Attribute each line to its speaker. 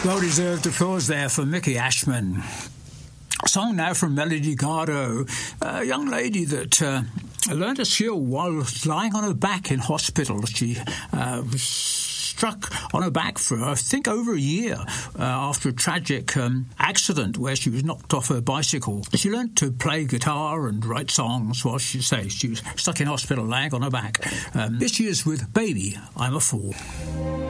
Speaker 1: Well-deserved applause there for Mickey Ashman. A song now from Melody Gardot, a young lady that learned a skill while lying on her back in hospital. She was struck on her back for, I think, over a year after a tragic accident where she was knocked off her bicycle. She learned to play guitar and write songs while she was stuck in hospital, lying on her back. This year's with Baby, I'm a Fool.